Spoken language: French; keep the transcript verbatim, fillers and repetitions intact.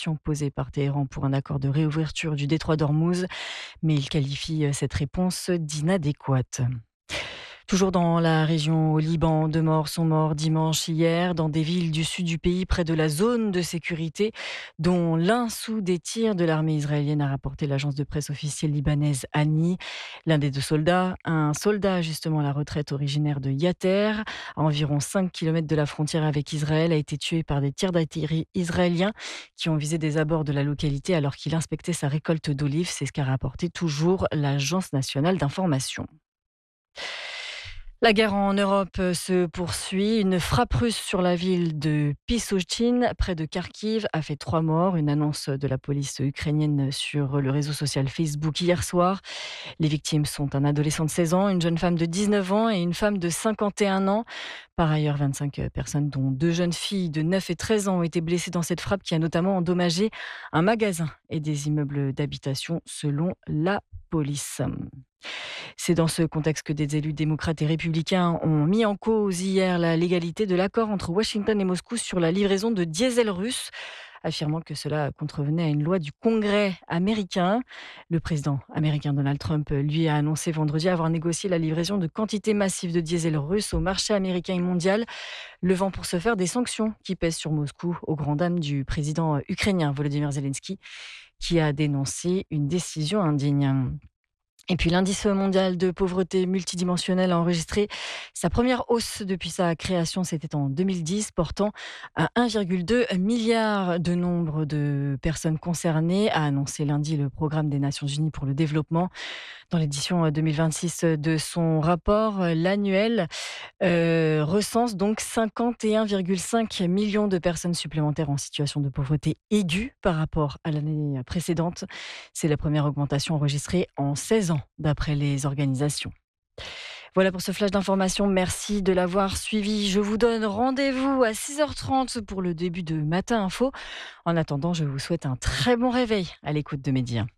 conditions posées par Téhéran pour un accord de réouverture du détroit d'Ormuz, mais il qualifie cette réponse d'inadéquate. Toujours dans la région au Liban, deux morts sont morts dimanche hier dans des villes du sud du pays près de la zone de sécurité, dont l'un sous des tirs de l'armée israélienne, a rapporté l'agence de presse officielle libanaise Ani. L'un des deux soldats, un soldat justement à la retraite originaire de Yater, à environ cinq kilomètres de la frontière avec Israël, a été tué par des tirs d'artillerie israéliens qui ont visé des abords de la localité alors qu'il inspectait sa récolte d'olives. C'est ce qu'a rapporté toujours l'agence nationale d'information. La guerre en Europe se poursuit. Une frappe russe sur la ville de Pisoutine, près de Kharkiv, a fait trois morts. Une annonce de la police ukrainienne sur le réseau social Facebook hier soir. Les victimes sont un adolescent de seize ans, une jeune femme de dix-neuf ans et une femme de cinquante et un ans. Par ailleurs, vingt-cinq personnes, dont deux jeunes filles de neuf et treize ans, ont été blessées dans cette frappe qui a notamment endommagé un magasin et des immeubles d'habitation, selon la police. C'est dans ce contexte que des élus démocrates et républicains ont mis en cause hier la légalité de l'accord entre Washington et Moscou sur la livraison de diesel russe, affirmant que cela contrevenait à une loi du Congrès américain. Le président américain Donald Trump, lui, a annoncé vendredi avoir négocié la livraison de quantités massives de diesel russe au marché américain et mondial, levant pour ce faire des sanctions qui pèsent sur Moscou, aux grandes dames du président ukrainien Volodymyr Zelensky, qui a dénoncé une décision indigne. Et puis l'indice mondial de pauvreté multidimensionnelle a enregistré sa première hausse depuis sa création, c'était en deux mille dix, portant à un virgule deux milliard de nombre de personnes concernées, a annoncé lundi le Programme des Nations Unies pour le développement. Dans l'édition deux mille vingt-six de son rapport, l'annuel euh, recense donc cinquante et un virgule cinq millions de personnes supplémentaires en situation de pauvreté aiguë par rapport à l'année précédente. C'est la première augmentation enregistrée en seize ans, d'après les organisations. Voilà pour ce flash d'information. Merci de l'avoir suivi. Je vous donne rendez-vous à six heures trente pour le début de Matin Info. En attendant, je vous souhaite un très bon réveil à l'écoute de Média.